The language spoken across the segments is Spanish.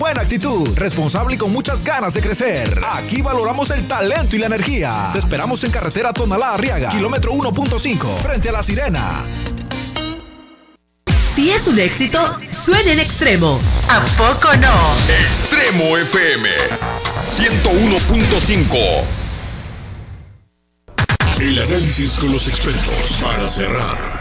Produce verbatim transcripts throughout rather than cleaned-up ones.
buena actitud, responsable y con muchas ganas de crecer. Aquí valoramos el talento y la energía. Te esperamos en carretera Tonalá-Arriaga, kilómetro uno punto cinco, frente a La Sirena. Si es un éxito, suena en Extremo. ¿A poco no? Extremo F M ciento uno punto cinco. El análisis con los expertos para cerrar.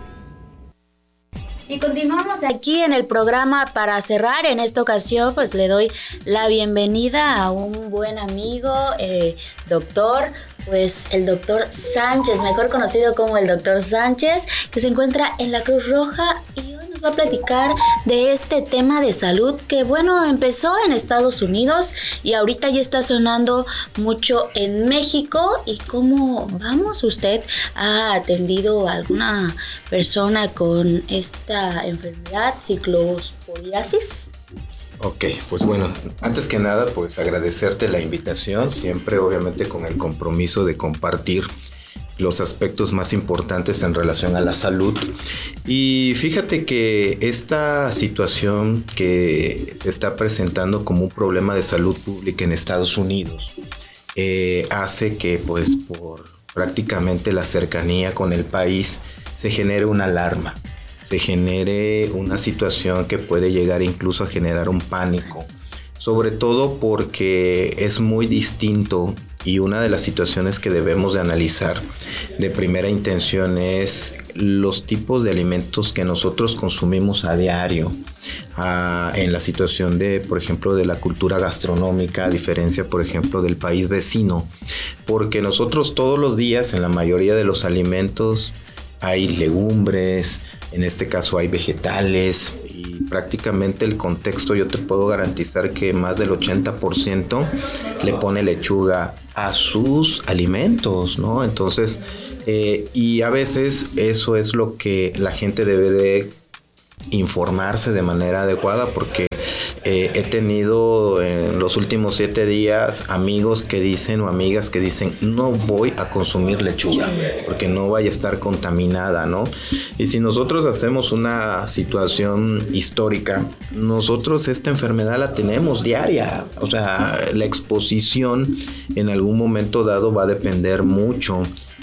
Y continuamos aquí en el programa para cerrar. En esta ocasión pues le doy la bienvenida a un buen amigo, eh, doctor, pues el doctor Sánchez, mejor conocido como el doctor Sánchez, que se encuentra en la Cruz Roja y hoy nos va a platicar de este tema de salud que bueno, empezó en Estados Unidos y ahorita ya está sonando mucho en México. ¿Y cómo vamos? ¿Usted ha atendido a alguna persona con esta enfermedad, ciclosporiasis? Ok, pues bueno, antes que nada, pues agradecerte la invitación, siempre obviamente con el compromiso de compartir los aspectos más importantes en relación a la salud. Y fíjate que esta situación que se está presentando como un problema de salud pública en Estados Unidos eh, hace que pues por prácticamente la cercanía con el país se genere una alarma, se genere una situación que puede llegar incluso a generar un pánico, sobre todo porque es muy distinto. Y una de las situaciones que debemos de analizar de primera intención es los tipos de alimentos que nosotros consumimos a diario. Ah, en la situación de, por ejemplo, de la cultura gastronómica, a diferencia, por ejemplo, del país vecino. Porque nosotros todos los días, en la mayoría de los alimentos, hay legumbres, en este caso hay vegetales, y prácticamente el contexto yo te puedo garantizar que más del ochenta por ciento le pone lechuga a sus alimentos, ¿no? Entonces, eh, y a veces eso es lo que la gente debe de informarse de manera adecuada, porque eh, he tenido en los últimos siete días amigos que dicen o amigas que dicen no voy a consumir lechuga porque no vaya a estar contaminada, ¿no? Y si nosotros hacemos una situación histórica, nosotros esta enfermedad la tenemos diaria, o sea, la exposición en algún momento dado va a depender mucho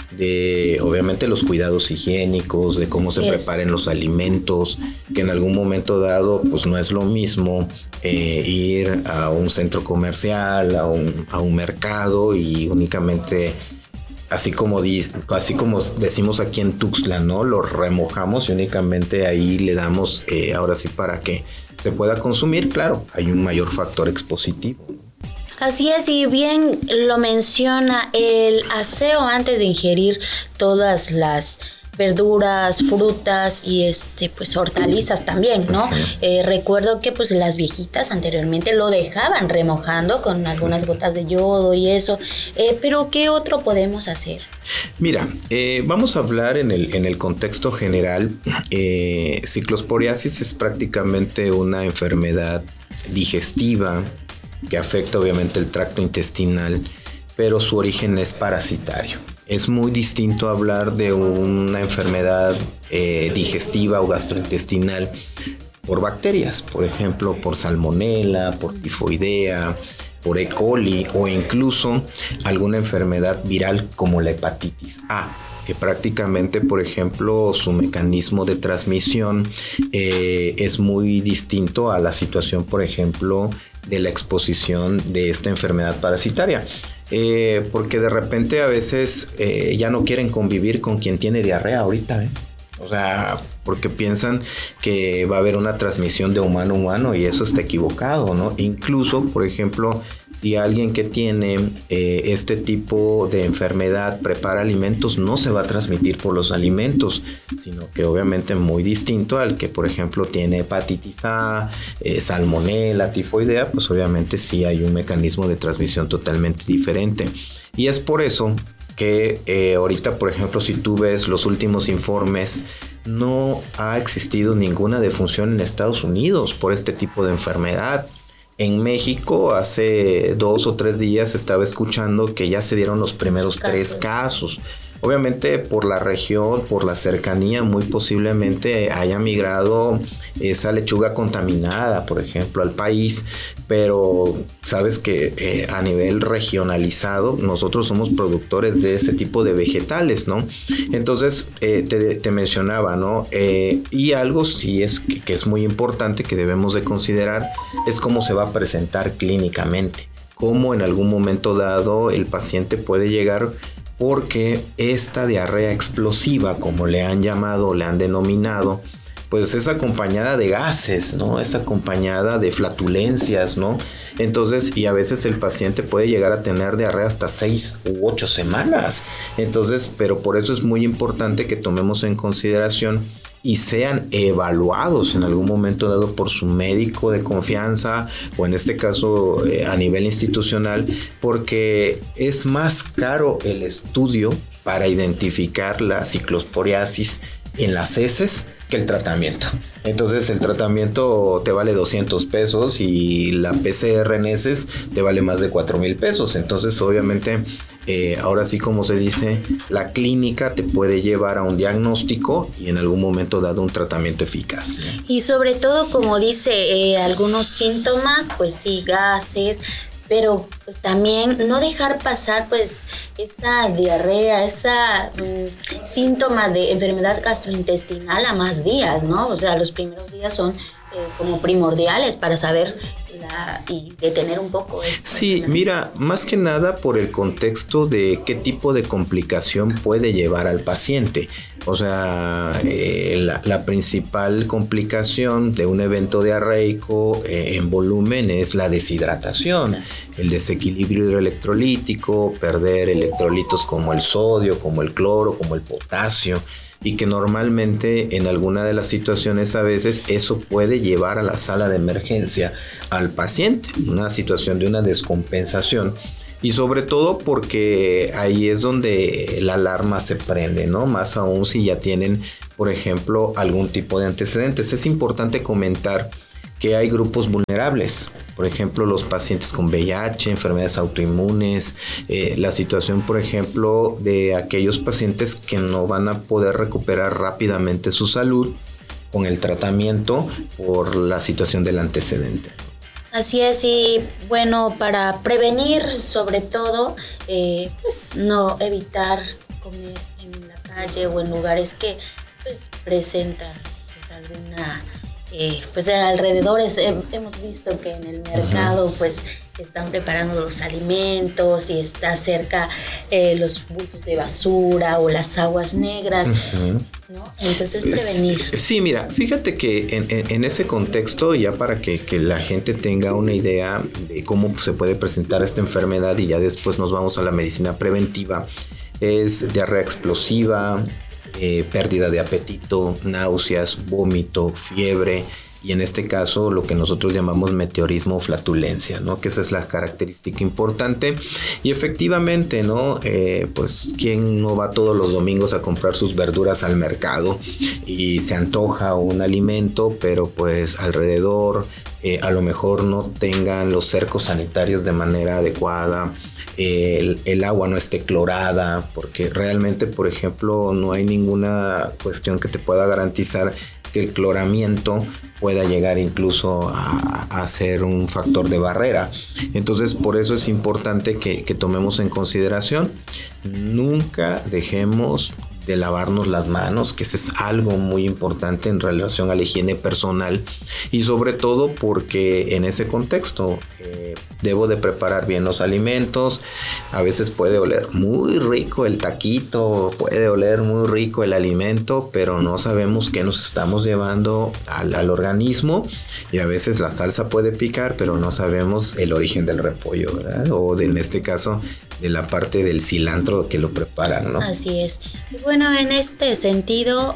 de obviamente los cuidados higiénicos, de cómo se preparen los alimentos, que en algún momento dado pues no es lo mismo eh, ir a un centro comercial, a un, a un mercado y únicamente así como, di, así como decimos aquí en Tuxtla, ¿no? Lo remojamos y únicamente ahí le damos eh, ahora sí para que se pueda consumir. Claro, hay un mayor factor expositivo. Así es, y bien lo menciona, el aseo antes de ingerir todas las verduras, frutas y este pues hortalizas también, ¿no? Eh, recuerdo que pues las viejitas anteriormente lo dejaban remojando con algunas gotas de yodo y eso, eh, pero ¿qué otro podemos hacer? Mira, eh, vamos a hablar en el, en el contexto general. Eh, ciclosporiasis es prácticamente una enfermedad digestiva que afecta obviamente el tracto intestinal, pero su origen es parasitario. Es muy distinto hablar de una enfermedad eh, digestiva o gastrointestinal por bacterias, por ejemplo, por salmonela, por tifoidea, por E. coli o incluso alguna enfermedad viral como la hepatitis A, que prácticamente, por ejemplo, su mecanismo de transmisión eh, es muy distinto a la situación, por ejemplo, de la exposición de esta enfermedad parasitaria. Eh, porque de repente a veces eh, ya no quieren convivir con quien tiene diarrea ahorita, ¿eh? O sea, porque piensan que va a haber una transmisión de humano a humano y eso está equivocado, ¿no? Incluso, por ejemplo, si alguien que tiene eh, este tipo de enfermedad prepara alimentos, no se va a transmitir por los alimentos, sino que obviamente muy distinto al que, por ejemplo, tiene hepatitis A, eh, salmonela, tifoidea, pues obviamente sí hay un mecanismo de transmisión totalmente diferente. Y es por eso que eh, ahorita, por ejemplo, si tú ves los últimos informes, no ha existido ninguna defunción en Estados Unidos por este tipo de enfermedad. En México, hace dos o tres días estaba escuchando que ya se dieron los primeros tres casos. Obviamente por la región, por la cercanía, muy posiblemente haya migrado esa lechuga contaminada, por ejemplo, al país, pero sabes que eh, a nivel regionalizado nosotros somos productores de ese tipo de vegetales, ¿no? Entonces eh, te, te mencionaba, ¿no? Eh, y algo sí es que, que es muy importante que debemos de considerar es cómo se va a presentar clínicamente, cómo en algún momento dado el paciente puede llegar, porque esta diarrea explosiva, como le han llamado, le han denominado, pues es acompañada de gases, ¿no? Es acompañada de flatulencias, ¿no? Entonces, y a veces el paciente puede llegar a tener diarrea hasta seis u ocho semanas. Entonces, pero por eso es muy importante que tomemos en consideración y sean evaluados en algún momento dado por su médico de confianza, o en este caso eh, a nivel institucional, porque es más caro el estudio para identificar la ciclosporiasis en las heces que el tratamiento. Entonces el tratamiento te vale doscientos pesos y la P C R en heces te vale más de cuatro mil pesos. Entonces obviamente eh, ahora sí, como se dice, la clínica te puede llevar a un diagnóstico y en algún momento dado un tratamiento eficaz. Y sobre todo, como dice, eh, algunos síntomas, pues sí, gases, pero pues también no dejar pasar pues esa diarrea, esa mm, síntoma de enfermedad gastrointestinal a más días, ¿no? O sea, los primeros días son eh, como primordiales para saber la, y detener un poco esto. Sí, mira, más que nada por el contexto de qué tipo de complicación puede llevar al paciente. O sea, eh, la, la principal complicación de un evento diarreico eh, en volumen es la deshidratación, el desequilibrio hidroelectrolítico, perder electrolitos como el sodio, como el cloro, como el potasio, y que normalmente en alguna de las situaciones a veces eso puede llevar a la sala de emergencia al paciente, una situación de una descompensación. Y sobre todo porque ahí es donde la alarma se prende, ¿no? Más aún si ya tienen, por ejemplo, algún tipo de antecedentes. Es importante comentar que hay grupos vulnerables, por ejemplo, los pacientes con V I H, enfermedades autoinmunes, eh, la situación, por ejemplo, de aquellos pacientes que no van a poder recuperar rápidamente su salud con el tratamiento por la situación del antecedente. Así es, y bueno, para prevenir sobre todo, eh, pues no evitar comer en la calle o en lugares que pues presentan pues alguna, eh, pues en alrededores eh, hemos visto que en el mercado pues están preparando los alimentos y está cerca eh, los bultos de basura o las aguas negras, uh-huh. ¿no? Entonces prevenir. Sí, mira, fíjate que en, en, en ese contexto, ya para que, que la gente tenga una idea de cómo se puede presentar esta enfermedad, y ya después nos vamos a la medicina preventiva, es diarrea explosiva, eh, pérdida de apetito, náuseas, vómito, fiebre, y en este caso lo que nosotros llamamos meteorismo o flatulencia, ¿no? Que esa es la característica importante. Y efectivamente, ¿no? Eh, pues quién no va todos los domingos a comprar sus verduras al mercado y se antoja un alimento, pero pues alrededor eh, a lo mejor no tengan los cercos sanitarios de manera adecuada. El, el agua no esté clorada, porque realmente, por ejemplo, no hay ninguna cuestión que te pueda garantizar que el cloramiento pueda llegar incluso a, a ser un factor de barrera. Entonces, por eso es importante que, que tomemos en consideración, nunca dejemos de lavarnos las manos, que eso es algo muy importante en relación a la higiene personal, y sobre todo porque en ese contexto eh, debo de preparar bien los alimentos. A veces puede oler muy rico el taquito, puede oler muy rico el alimento, pero no sabemos qué nos estamos llevando al, al organismo, y a veces la salsa puede picar, pero no sabemos el origen del repollo, ¿verdad? O de, en este caso, de la parte del cilantro que lo preparan, ¿no? Así es. Y bueno, en este sentido,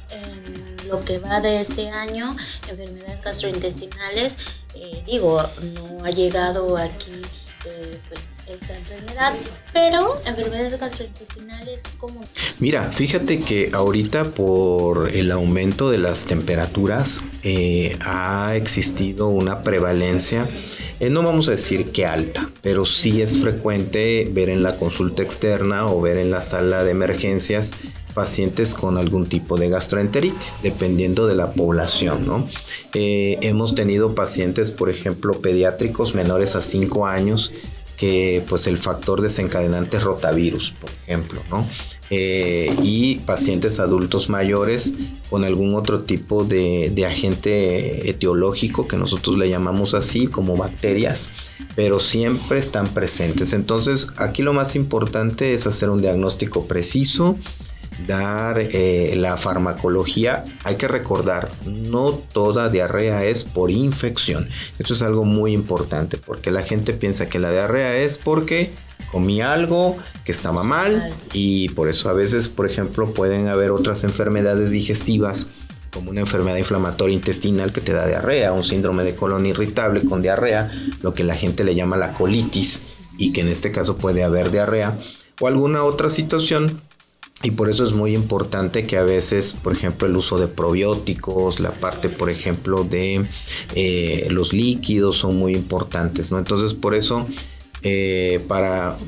en lo que va de este año, enfermedades gastrointestinales, eh, digo, no ha llegado aquí eh, pues esta enfermedad, pero enfermedades gastrointestinales, ¿cómo? Mira, fíjate que ahorita por el aumento de las temperaturas eh, ha existido una prevalencia Eh, no vamos a decir que alta, pero sí es frecuente ver en la consulta externa o ver en la sala de emergencias pacientes con algún tipo de gastroenteritis, dependiendo de la población, ¿no? Eh, hemos tenido pacientes, por ejemplo, pediátricos menores a cinco años, que pues el factor desencadenante es rotavirus, por ejemplo, ¿no? Eh, y pacientes adultos mayores con algún otro tipo de, de agente etiológico que nosotros le llamamos así, como bacterias, pero siempre están presentes. Entonces aquí lo más importante es hacer un diagnóstico preciso, dar eh, la farmacología. Hay que recordar, no toda diarrea es por infección. Esto es algo muy importante, porque la gente piensa que la diarrea es porque comí algo que estaba mal, y por eso a veces, por ejemplo, pueden haber otras enfermedades digestivas, como una enfermedad inflamatoria intestinal que te da diarrea, un síndrome de colon irritable con diarrea, lo que la gente le llama la colitis, y que en este caso puede haber diarrea, o alguna otra situación. Y por eso es muy importante que a veces, por ejemplo, el uso de probióticos, la parte, por ejemplo, de eh, los líquidos son muy importantes, ¿no? Entonces, por eso, eh, para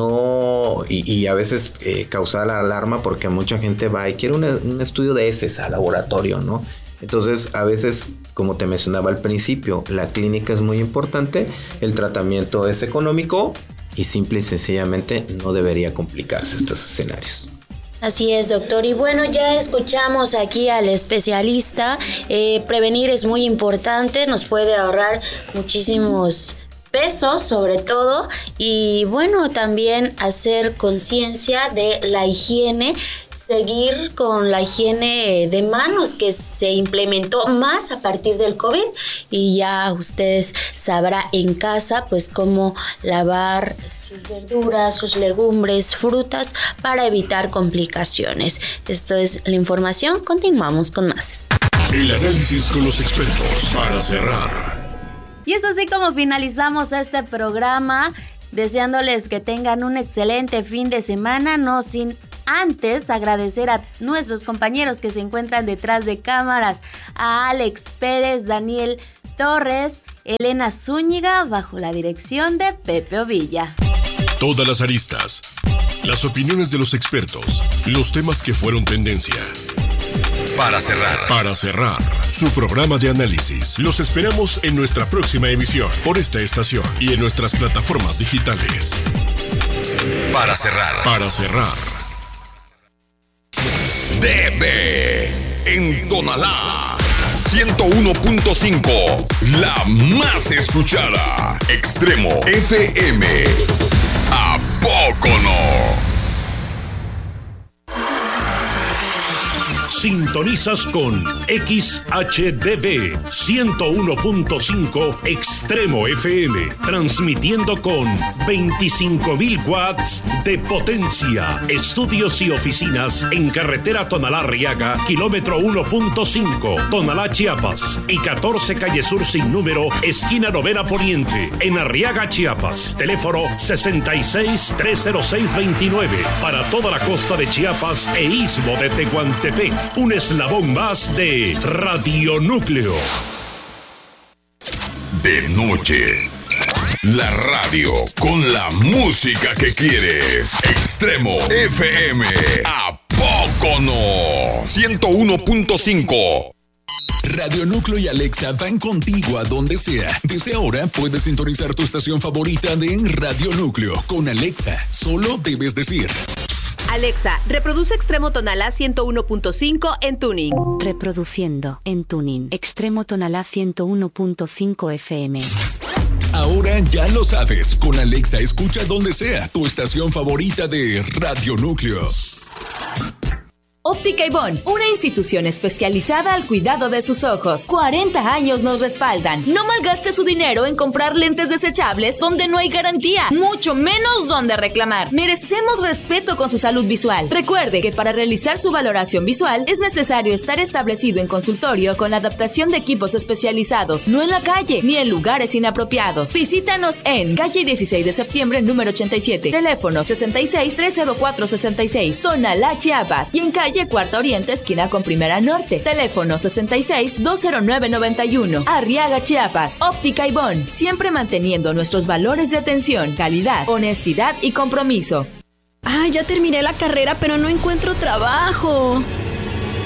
no, y, y a veces eh, causar la alarma, porque mucha gente va y quiere una, un estudio de heces al laboratorio, ¿no? Entonces, a veces, como te mencionaba al principio, la clínica es muy importante, el tratamiento es económico y simple y sencillamente no debería complicarse estos escenarios. Así es, doctor. Y bueno, ya escuchamos aquí al especialista. Eh, prevenir es muy importante, nos puede ahorrar muchísimos pesos, sobre todo, y bueno, también hacer conciencia de la higiene, seguir con la higiene de manos que se implementó más a partir del COVID, y ya ustedes sabrán en casa pues cómo lavar sus verduras, sus legumbres, frutas para evitar complicaciones. Esto es la información, continuamos con más. El análisis con los expertos para cerrar. Y es así como finalizamos este programa, deseándoles que tengan un excelente fin de semana, no sin antes agradecer a nuestros compañeros que se encuentran detrás de cámaras, a Alex Pérez, Daniel Torres, Elena Zúñiga, bajo la dirección de Pepe Ovilla. Todas las aristas, las opiniones de los expertos, los temas que fueron tendencia. Para cerrar. Para cerrar su programa de análisis. Los esperamos en nuestra próxima emisión por esta estación y en nuestras plataformas digitales. Para cerrar. Para cerrar. D B en Tonalá. ciento uno punto cinco. La más escuchada. Extremo F M. ¿A poco no? Sintonizas con X H D V ciento uno punto cinco Extremo F M, transmitiendo con veinticinco mil watts de potencia. Estudios y oficinas en carretera Tonalá-Arriaga, kilómetro uno punto cinco, Tonalá, Chiapas, y catorce calle Sur sin número, esquina Novena Poniente, en Arriaga, Chiapas. Teléfono sesenta y seis, trescientos seis, veintinueve, para toda la costa de Chiapas e istmo de Tehuantepec. Un eslabón más de Radio Núcleo. De noche, la radio con la música que quieres. Extremo F M. ¿A poco no? ciento uno punto cinco. Radio Núcleo y Alexa van contigo a donde sea. Desde ahora puedes sintonizar tu estación favorita de Radio Núcleo con Alexa. Solo debes decir: Alexa, reproduce Extremo Tonalá ciento uno punto cinco en tuning. Reproduciendo en tuning. Extremo Tonalá ciento uno punto cinco F M. Ahora ya lo sabes. Con Alexa escucha donde sea tu estación favorita de Radio Núcleo. Óptica Ibón, una institución especializada al cuidado de sus ojos. cuarenta años nos respaldan. No malgaste su dinero en comprar lentes desechables donde no hay garantía, mucho menos donde reclamar. Merecemos respeto con su salud visual. Recuerde que para realizar su valoración visual es necesario estar establecido en consultorio con la adaptación de equipos especializados, no en la calle ni en lugares inapropiados. Visítanos en calle dieciséis de septiembre, número ochenta y siete. Teléfono sesenta y seis, trescientos cuatro, sesenta y seis. Tonalá, Chiapas. Y en calle calle Cuarta Oriente, esquina con Primera Norte. Teléfono sesenta y seis, dos cero nueve, noventa y uno. Arriaga, Chiapas. Óptica Ibón, siempre manteniendo nuestros valores de atención, calidad, honestidad y compromiso. Ay, ya terminé la carrera, pero no encuentro trabajo.